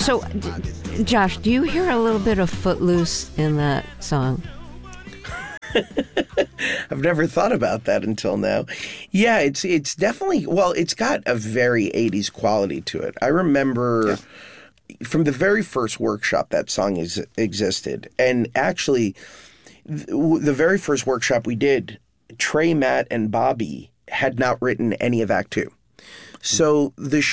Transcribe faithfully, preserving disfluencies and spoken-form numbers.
So, d- Josh, do you hear a little bit of Footloose in that song? I've never thought about that until now. Yeah, it's it's definitely, well, it's got a very eighties quality to it. I remember from the very first workshop that song is, existed. And actually, th- the very first workshop we did, Trey, Matt, and Bobby had not written any of Act Two. So the